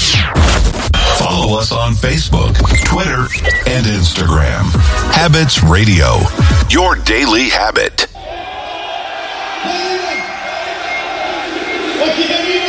Follow us on Facebook, Twitter, and Instagram. Habits Radio, your daily habit. Aquí termina